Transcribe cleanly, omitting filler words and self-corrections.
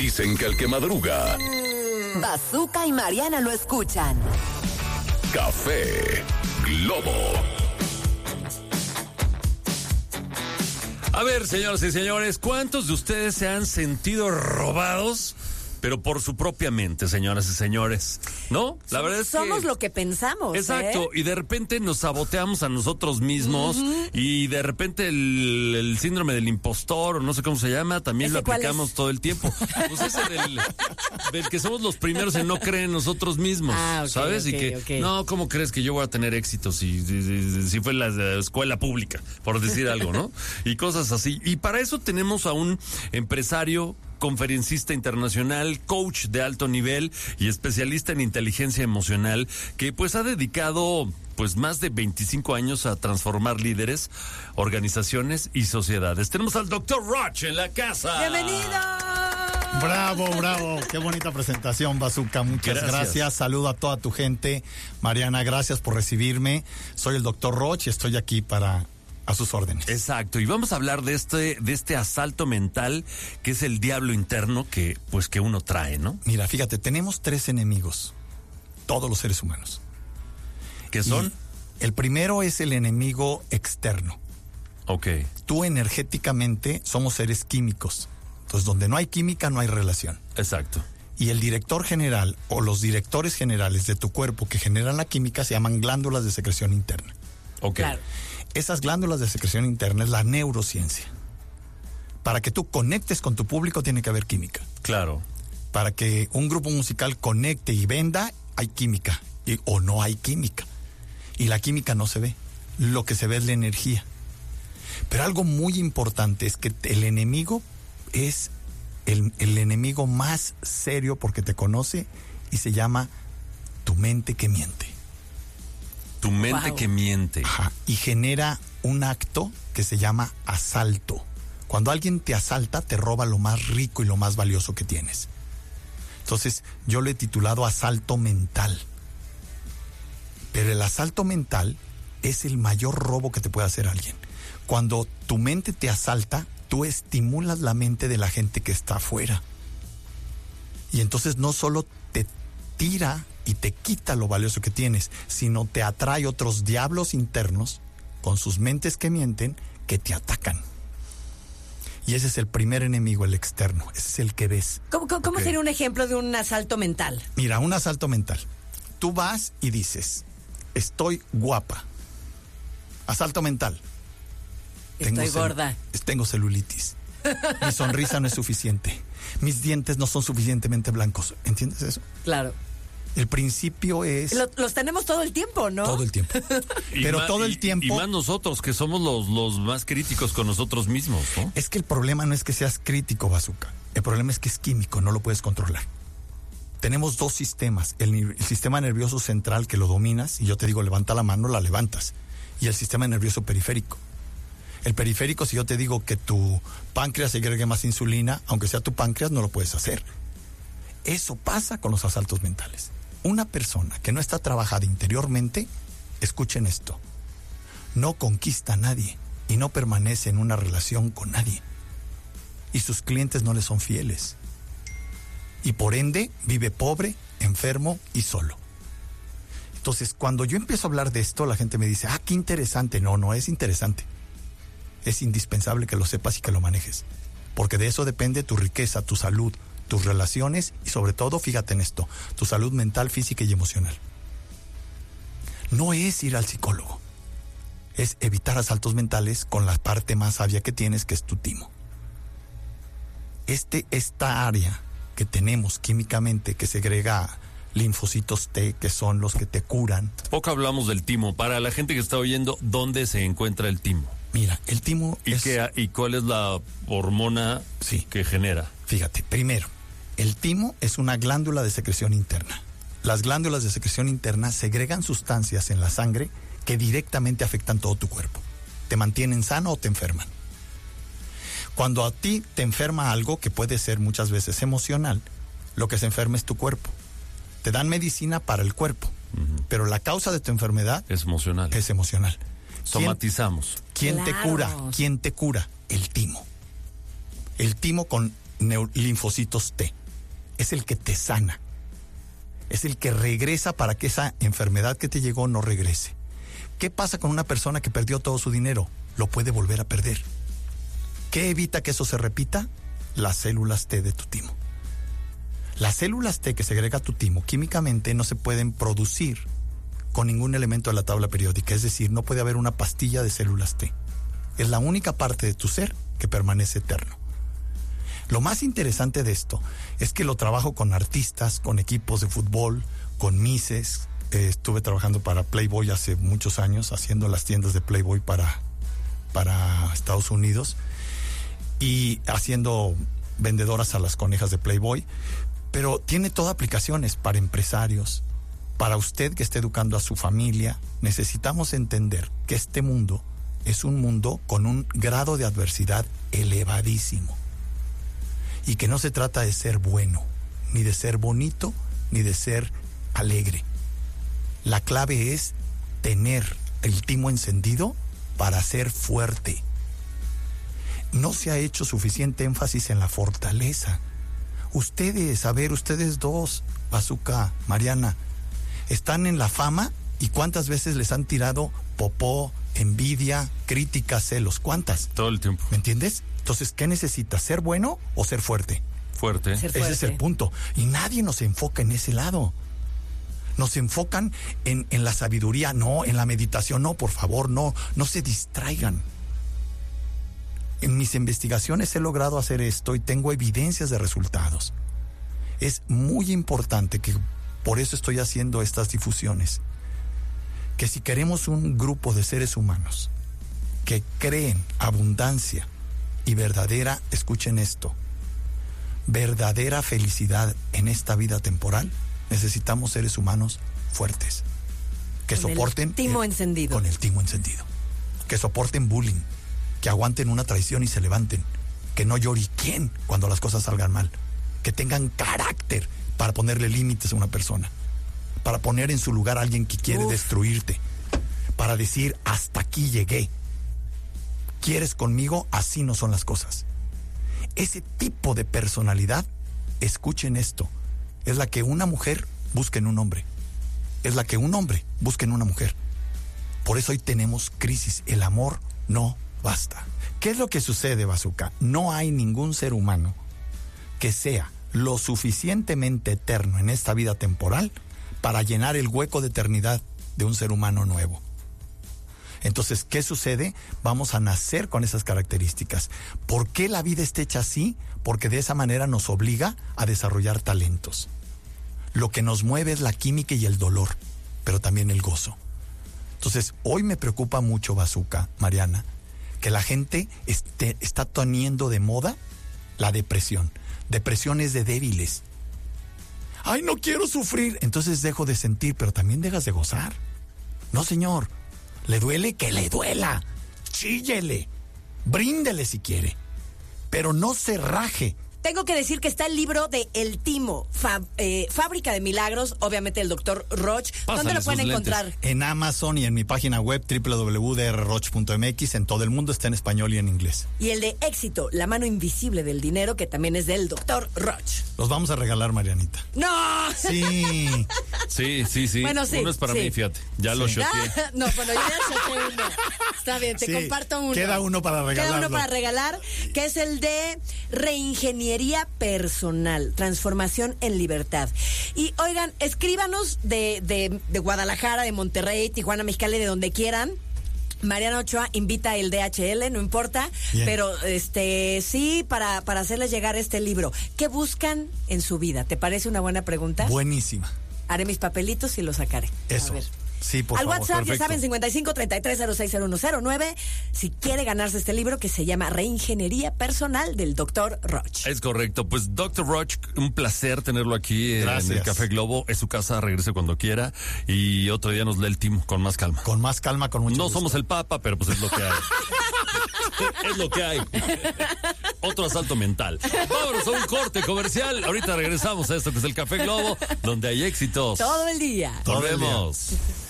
Dicen que el que madruga... Bazooka y Mariana lo escuchan. Café Globo. A ver, señoras y señores, ¿cuántos de ustedes se han sentido robados? Pero por su propia mente, señoras y señores, ¿no? La verdad es que... Somos lo que pensamos, Exacto, y de repente nos saboteamos a nosotros mismos, y de repente el síndrome del impostor, o no sé cómo se llama, también lo aplicamos todo el tiempo. Pues ese del que somos los primeros en no creer en nosotros mismos, ¿sabes? Y que, no, ¿cómo crees que yo voy a tener éxito si fue en la escuela pública, por decir algo, ¿no? Y cosas así. Y para eso tenemos a un empresario, conferencista internacional, coach de alto nivel y especialista en inteligencia emocional, que pues ha dedicado pues más de 25 años a transformar líderes, organizaciones y sociedades. Tenemos al Dr. Roch en la casa. ¡Bienvenido! Bravo, qué bonita presentación, Bazooka, muchas gracias. Saludo a toda tu gente. Mariana, gracias por recibirme. Soy el Dr. Roch y estoy aquí a sus órdenes. Exacto, y vamos a hablar de este asalto mental que es el diablo interno que uno trae, ¿no? Mira, fíjate, tenemos 3 enemigos, todos los seres humanos. ¿Qué son? Y el primero es el enemigo externo. Ok. Tú energéticamente somos seres químicos. Entonces, donde no hay química, no hay relación. Exacto. Y el director general o los directores generales de tu cuerpo que generan la química se llaman glándulas de secreción interna. Ok. Claro. Esas glándulas de secreción interna es la neurociencia. Para que tú conectes con tu público tiene que haber química. Claro. Para que un grupo musical conecte y venda, hay química. O no hay química. Y la química no se ve. Lo que se ve es la energía. Pero algo muy importante es que el enemigo es el enemigo más serio porque te conoce y se llama tu mente que miente. Tu mente que miente. Ajá, y genera un acto que se llama asalto. Cuando alguien te asalta, te roba lo más rico y lo más valioso que tienes. Entonces, yo lo he titulado asalto mental. Pero el asalto mental es el mayor robo que te puede hacer alguien. Cuando tu mente te asalta, tú estimulas la mente de la gente que está afuera. Y entonces no solo te tira y te quita lo valioso que tienes, sino te atrae otros diablos internos con sus mentes que mienten, que te atacan. Y ese es el primer enemigo, el externo. Ese es el que ves. ¿Cómo sería un ejemplo de un asalto mental? Mira, un asalto mental. Tú vas y dices, estoy guapa. Asalto mental. Estoy gorda. Tengo celulitis. Mi sonrisa no es suficiente. Mis dientes no son suficientemente blancos. ¿Entiendes eso? Claro. El principio es... Los tenemos todo el tiempo, ¿no? Todo el tiempo. Pero todo el tiempo... Y más nosotros, que somos los más críticos con nosotros mismos, ¿no? Es que el problema no es que seas crítico, Bazooka. El problema es que es químico, no lo puedes controlar. Tenemos 2 sistemas. El sistema nervioso central, que lo dominas, y yo te digo, levanta la mano, la levantas. Y el sistema nervioso periférico. El periférico, si yo te digo que tu páncreas segregue más insulina, aunque sea tu páncreas, no lo puedes hacer. Eso pasa con los asaltos mentales. Una persona que no está trabajada interiormente, escuchen esto, no conquista a nadie y no permanece en una relación con nadie. Y sus clientes no le son fieles. Y por ende, vive pobre, enfermo y solo. Entonces, cuando yo empiezo a hablar de esto, la gente me dice, qué interesante. No es interesante. Es indispensable que lo sepas y que lo manejes. Porque de eso depende tu riqueza, tu salud, tus relaciones y sobre todo, fíjate en esto, tu salud mental, física y emocional. No es ir al psicólogo, es evitar asaltos mentales con la parte más sabia que tienes, que es tu timo. Esta área que tenemos químicamente que segrega linfocitos T, que son los que te curan. Poco hablamos del timo. Para la gente que está oyendo, ¿dónde se encuentra el timo? Mira, el timo ¿Y cuál es la hormona que genera? Fíjate, primero, el timo es una glándula de secreción interna. Las glándulas de secreción interna segregan sustancias en la sangre que directamente afectan todo tu cuerpo. Te mantienen sano o te enferman. Cuando a ti te enferma algo, que puede ser muchas veces emocional, lo que se enferma es tu cuerpo. Te dan medicina para el cuerpo, pero la causa de tu enfermedad es emocional. Es emocional. Somatizamos. ¿Quién te cura? ¿Quién te cura? El timo. El timo con linfocitos T. Es el que te sana. Es el que regresa para que esa enfermedad que te llegó no regrese. ¿Qué pasa con una persona que perdió todo su dinero? Lo puede volver a perder. ¿Qué evita que eso se repita? Las células T de tu timo. Las células T que segrega tu timo químicamente no se pueden producir con ningún elemento de la tabla periódica. Es decir, no puede haber una pastilla de células T. Es la única parte de tu ser que permanece eterno. Lo más interesante de esto es que lo trabajo con artistas, con equipos de fútbol, con mises. Estuve trabajando para Playboy hace muchos años, haciendo las tiendas de Playboy para Estados Unidos y haciendo vendedoras a las conejas de Playboy. Pero tiene todas aplicaciones para empresarios, para usted que esté educando a su familia. Necesitamos entender que este mundo es un mundo con un grado de adversidad elevadísimo. Y que no se trata de ser bueno, ni de ser bonito, ni de ser alegre. La clave es tener el timo encendido para ser fuerte. No se ha hecho suficiente énfasis en la fortaleza. Ustedes dos, Bazooka, Mariana, están en la fama y ¿cuántas veces les han tirado popó, envidia, críticas, celos? ¿Cuántas? Todo el tiempo. ¿Me entiendes? Entonces, ¿qué necesitas? ¿Ser bueno o ser fuerte? Fuerte. Ese es el punto. Y nadie nos enfoca en ese lado. Nos enfocan en la sabiduría, no, en la meditación, no, por favor, no se distraigan. En mis investigaciones he logrado hacer esto y tengo evidencias de resultados. Es muy importante que por eso estoy haciendo estas difusiones. Que si queremos un grupo de seres humanos que creen abundancia y verdadera, escuchen esto, verdadera felicidad en esta vida temporal, necesitamos seres humanos fuertes. Que soporten el timo encendido. Con el timo encendido. Que soporten bullying. Que aguanten una traición y se levanten. Que no lloriquen cuando las cosas salgan mal. Que tengan carácter para ponerle límites a una persona. Para poner en su lugar a alguien que quiere destruirte. Para decir, hasta aquí llegué. ¿Quieres conmigo? Así no son las cosas. Ese tipo de personalidad, escuchen esto, es la que una mujer busca en un hombre. Es la que un hombre busca en una mujer. Por eso hoy tenemos crisis. El amor no basta. ¿Qué es lo que sucede, Bazooka? No hay ningún ser humano que sea lo suficientemente eterno en esta vida temporal para llenar el hueco de eternidad de un ser humano nuevo. Entonces, ¿qué sucede? Vamos a nacer con esas características. ¿Por qué la vida está hecha así? Porque de esa manera nos obliga a desarrollar talentos. Lo que nos mueve es la química y el dolor, pero también el gozo. Entonces, hoy me preocupa mucho, Bazooka, Mariana, que la gente está teniendo de moda la depresión. Depresión es de débiles. ¡Ay, no quiero sufrir! Entonces dejo de sentir, pero también dejas de gozar. No, señor. ¿Le duele? Que le duela. Chíllele. Bríndele si quiere. Pero no se raje. Tengo que decir que está el libro de El Timo, Fábrica de Milagros, obviamente el Dr. Roch. ¿Dónde lo pueden encontrar? En Amazon y en mi página web www.drroch.mx. En todo el mundo está en español y en inglés. Y el de Éxito, La mano invisible del dinero, que también es del Dr. Roch. Los vamos a regalar, Marianita. ¡No! Sí. Sí. Bueno, sí. Uno es para mí, fíjate. Ya lo shoteé. No, bueno, yo ya shoteé uno. Está bien, te comparto uno. Queda uno para regalar, que es el de Reingeniería Personal, Transformación en Libertad. Y oigan, escríbanos de Guadalajara, de Monterrey, Tijuana, Mexicali, de donde quieran. Mariana Ochoa invita el DHL, no importa. Bien. Pero sí, para hacerles llegar este libro. ¿Qué buscan en su vida? ¿Te parece una buena pregunta? Buenísima. Haré mis papelitos y los sacaré. Eso. A ver. Sí, por favor. Al WhatsApp, perfecto. Ya saben, 55-33-060109, si quiere ganarse este libro que se llama Reingeniería Personal del Dr. Roch. Es correcto. Pues, Dr. Roch, un placer tenerlo aquí en el Café Globo. Es su casa, regrese cuando quiera. Y otro día nos lee el timo con más calma. Con más calma, con mucho gusto. No somos el Papa, pero pues es lo que hay. Es lo que hay. Otro asalto mental. Vámonos a un corte comercial. Ahorita regresamos a esto que es el Café Globo, donde hay éxitos. Todo el día. Volvemos.